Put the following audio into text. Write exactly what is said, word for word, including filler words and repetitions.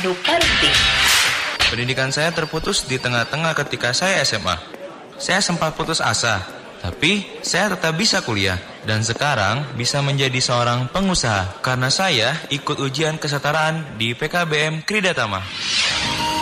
Nu Parenting. Pendidikan saya terputus di tengah-tengah ketika saya S M A. Saya sempat putus asa, tapi saya tetap bisa kuliah. Dan sekarang bisa menjadi seorang pengusaha karena saya ikut ujian kesetaraan di P K B M Kridatama.